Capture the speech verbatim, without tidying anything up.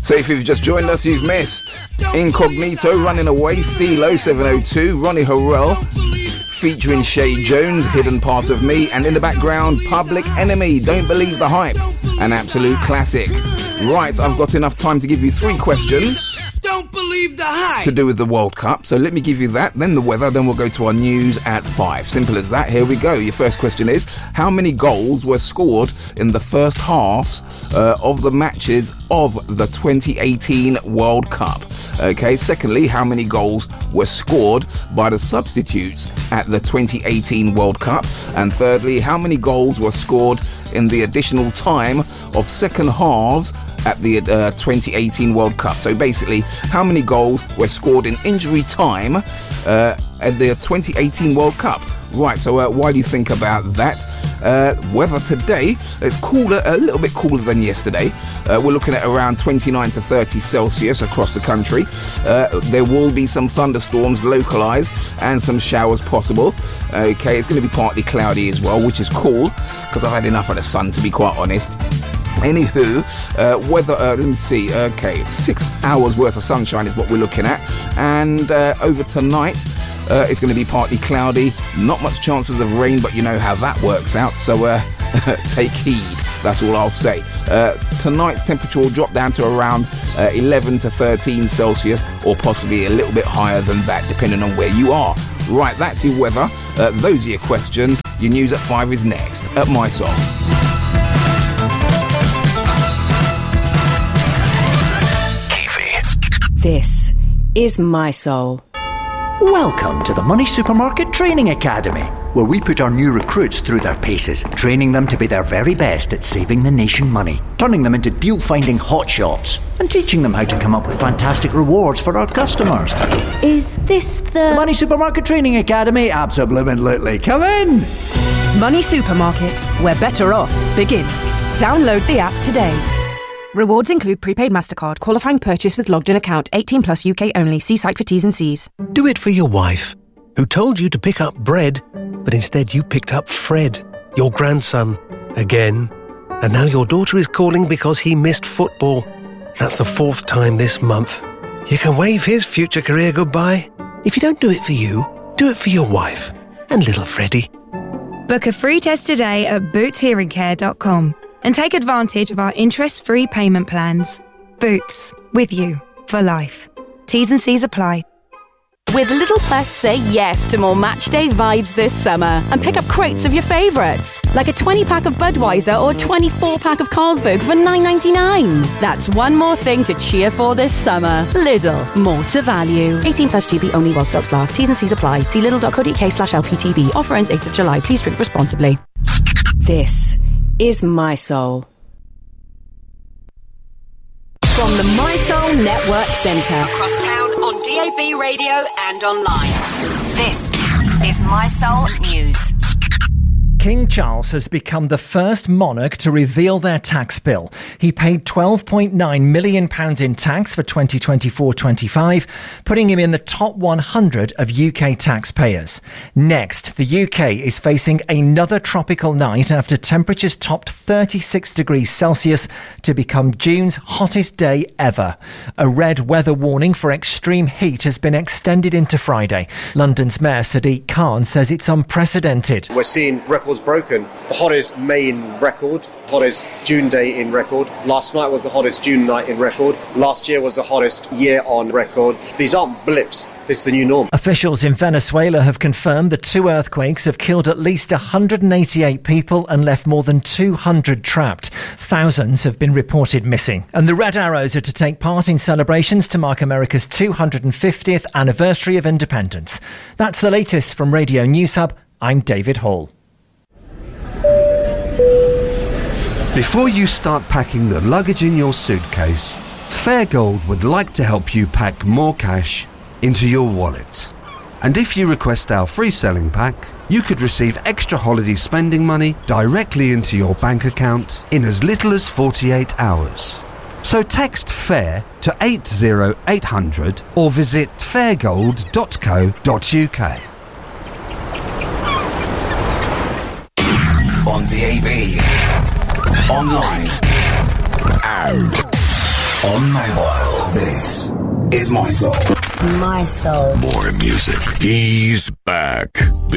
So if you've just joined us, you've missed Incognito, Running Away, Stilo seven oh two, Ronnie Harrell, featuring Shay Jones, Hidden Part of Me, and in the background, Public Enemy, Don't Believe the Hype, an absolute classic. Right, I've got enough time to give you three questions. Don't believe the hype. To do with the World Cup. So let me give you that, then the weather, then we'll go to our news at five. Simple as that. Here we go. Your first question is, how many goals were scored in the first halves uh, of the matches of the twenty eighteen World Cup? Okay. Secondly, how many goals were scored by the substitutes at the twenty eighteen World Cup? And thirdly, how many goals were scored in the additional time of second halves at the uh, twenty eighteen World Cup? So basically, how many goals were scored in injury time uh, at the twenty eighteen World Cup? Right, so uh, why do you think about that? Uh, weather today, it's cooler, a little bit cooler than yesterday. Uh, we're looking at around twenty-nine to thirty Celsius across the country. Uh, there will be some thunderstorms localised and some showers possible. Okay, it's going to be partly cloudy as well, which is cool because I've had enough of the sun, to be quite honest. Anywho, uh, weather, uh, let me see, okay, six hours worth of sunshine is what we're looking at, and uh, over tonight, uh, it's going to be partly cloudy, not much chances of rain, but you know how that works out, so uh, take heed, that's all I'll say. Uh, tonight's temperature will drop down to around uh, eleven to thirteen Celsius, or possibly a little bit higher than that, depending on where you are. Right, that's your weather, uh, those are your questions. Your news at five is next, at My Soul. This is My Soul. Welcome to the Money Supermarket Training Academy, where we put our new recruits through their paces, training them to be their very best at saving the nation money, turning them into deal-finding hotshots, and teaching them how to come up with fantastic rewards for our customers. Is this the... The Money Supermarket Training Academy? Absolutely. Come in! Money Supermarket, where better off begins. Download the app today. Rewards include prepaid MasterCard, qualifying purchase with logged-in account, eighteen plus U K only. See site for T's and C's. Do it for your wife, who told you to pick up bread, but instead you picked up Fred, your grandson, again. And now your daughter is calling because he missed football. That's the fourth time this month. You can wave his future career goodbye. If you don't do it for you, do it for your wife and little Freddie. Book a free test today at boots hearing care dot com. And take advantage of our interest-free payment plans. Boots, with you, for life. T's and C's apply. With Lidl Plus, say yes to more matchday vibes this summer and pick up crates of your favourites, like a twenty-pack of Budweiser or twenty-four pack of Carlsberg for nine ninety-nine. That's one more thing to cheer for this summer. Lidl, more to value. eighteen plus G B only while stocks last. T's and C's apply. See lidl dot co dot uk slash L P T V. Offer ends eighth of July. Please drink responsibly. This is My Soul. From the My Soul Network Centre. Across town on D A B radio and online. This is My Soul News. King Charles has become the first monarch to reveal their tax bill. He paid twelve point nine million pounds in tax for twenty twenty-four twenty-five, putting him in the top one hundred of U K taxpayers. Next, the U K is facing another tropical night after temperatures topped thirty-six degrees Celsius to become June's hottest day ever. A red weather warning for extreme heat has been extended into Friday. London's Mayor Sadiq Khan says it's unprecedented. We're seeing records broken. The hottest May in record, hottest June day in record. Last night was the hottest June night in record. Last year was the hottest year on record. These aren't blips. This is the new norm. Officials in Venezuela have confirmed the two earthquakes have killed at least one hundred eighty-eight people and left more than two hundred trapped. Thousands have been reported missing. And the Red Arrows are to take part in celebrations to mark America's two hundred fiftieth anniversary of independence. That's the latest from Radio News Hub. I'm David Hall. Before you start packing the luggage in your suitcase, Fairgold would like to help you pack more cash into your wallet. And if you request our free selling pack, you could receive extra holiday spending money directly into your bank account in as little as forty-eight hours. So text FAIR to eight zero eight hundred or visit fairgold dot co dot uk. On the A B, online, and On mobile, this is My Soul. My Soul. More music. He's back.